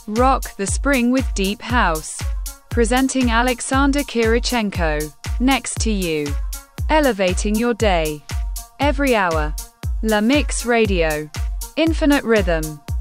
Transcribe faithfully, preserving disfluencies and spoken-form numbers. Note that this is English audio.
Rock the spring with deep house. Presenting Alexander Kirichenko. Next to you. Elevating your day. Every hour. La Mix Radio. Infinite rhythm.